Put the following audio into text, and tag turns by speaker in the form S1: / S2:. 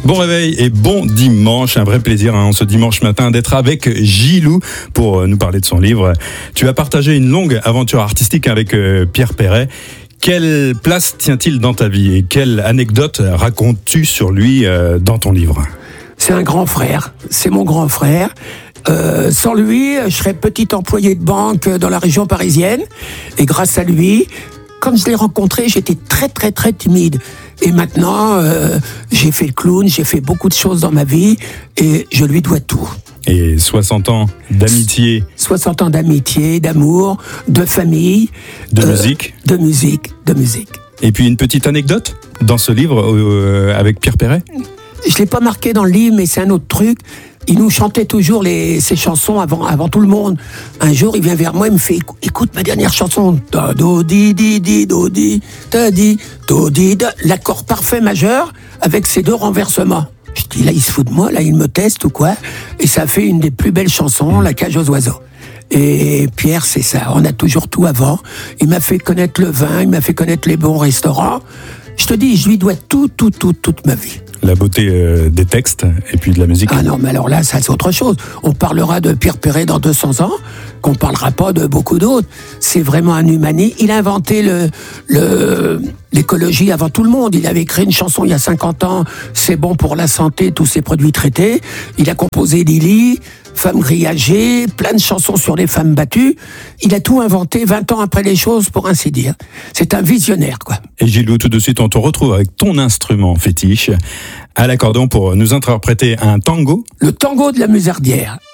S1: Bon réveil et bon dimanche, un vrai plaisir ce dimanche matin d'être avec Gilou pour nous parler de son livre. Tu as partagé une longue aventure artistique avec Pierre Perret. Quelle place tient-il dans ta vie et quelle anecdote racontes-tu sur lui dans ton livre ?
S2: C'est un grand frère, c'est mon grand frère. Sans lui, je serais petit employé de banque dans la région parisienne. Et grâce à lui, comme je l'ai rencontré, j'étais très timide. Et maintenant, j'ai fait le clown, j'ai fait beaucoup de choses dans ma vie et je lui dois tout.
S1: Et 60 ans d'amitié.
S2: 60 ans d'amitié, d'amour, de famille.
S1: De musique.
S2: De musique.
S1: Et puis une petite anecdote dans ce livre avec Pierre Perret ?
S2: Je ne l'ai pas marqué dans le livre, mais c'est un autre truc. Il nous chantait toujours ses chansons avant tout le monde. Un jour, il vient vers moi, il me fait « Écoute ma dernière chanson. Do, di, di, do, di, da, di, do, di, da. » L'accord parfait majeur avec ses deux renversements. Je dis, là, il se fout de moi, là, il me teste ou quoi. Et ça fait une des plus belles chansons, La cage aux oiseaux. Et Pierre, c'est ça. On a toujours tout avant. Il m'a fait connaître le vin, il m'a fait connaître les bons restaurants. Je te dis, je lui dois toute ma vie.
S1: La beauté des textes et puis de la musique.
S2: Ah non, mais alors là, ça c'est autre chose. On parlera de Pierre Perret dans 200 ans, qu'on parlera pas de beaucoup d'autres. C'est vraiment un humaniste. Il a inventé l'écologie avant tout le monde. Il avait écrit une chanson il y a 50 ans, c'est bon pour la santé, tous ces produits traités. Il a composé Lily, Femme grillagée, plein de chansons sur les femmes battues. Il a tout inventé 20 ans après les choses, pour ainsi dire. C'est un visionnaire, quoi.
S1: Et Gilou, tout de suite, on te retrouve avec ton instrument fétiche à l'accordéon pour nous interpréter un tango.
S2: Le tango de la musardière.